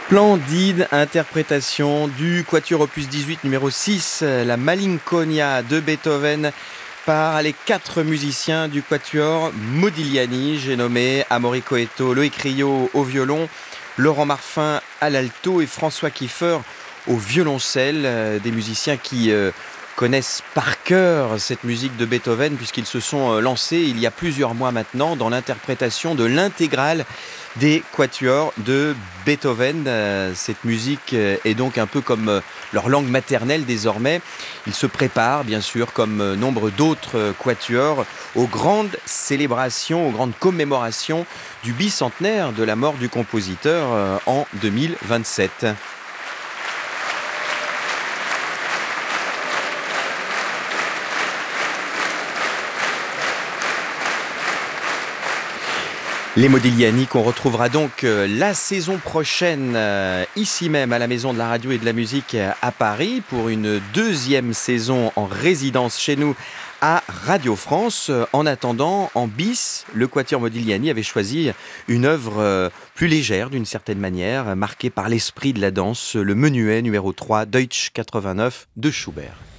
Splendide interprétation du Quatuor Opus 18 numéro 6, la Malinconia de Beethoven, par les 4 musiciens du Quatuor Modigliani. J'ai nommé Amaury Coetto, Loïc Rio au violon, Laurent Marfin à l'alto et François Kiefer au violoncelle. Des musiciens qui connaissent par cœur cette musique de Beethoven puisqu'ils se sont lancés il y a plusieurs mois maintenant dans l'interprétation de l'intégrale des quatuors de Beethoven. Cette musique est donc un peu comme leur langue maternelle désormais. Ils se préparent bien sûr comme nombre d'autres quatuors aux grandes célébrations, aux grandes commémorations du bicentenaire de la mort du compositeur en 2027. Les Modigliani qu'on retrouvera donc la saison prochaine ici même à la Maison de la Radio et de la Musique à Paris pour une deuxième saison en résidence chez nous à Radio France. En attendant, en bis, le Quatuor Modigliani avait choisi une œuvre plus légère d'une certaine manière, marquée par l'esprit de la danse, le Menuet numéro 3 Deutsch 89 de Schubert.